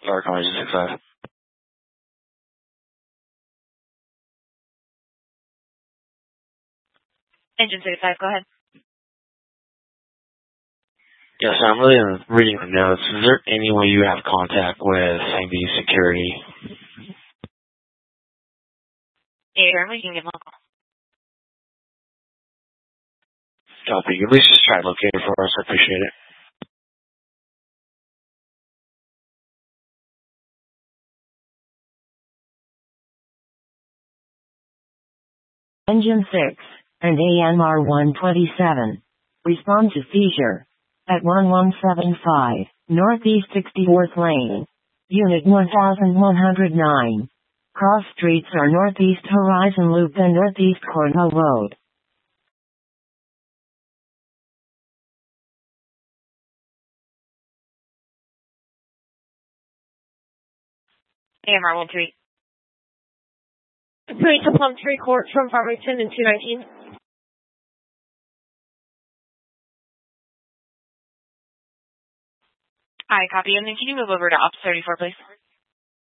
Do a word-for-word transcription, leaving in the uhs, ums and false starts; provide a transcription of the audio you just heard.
Dark Engine six five. Engine six five, go ahead. Yes, I'm really reading the notes. Is there any way you have contact with Saint B Security? Yeah, currently you can give them a call. Copy. At least just try to locate it for us. I appreciate it. Engine six and A M R one twenty-seven. Respond to seizure at one one seven five Northeast sixty-fourth Lane. Unit one thousand one hundred nine. Cross streets are Northeast Horizon Loop and Northeast Cornwall Road. A M R one three. Three to Plum Tree Court from Farmington in two nineteen. Hi, copy. And then can you move over to Ops thirty-four, please?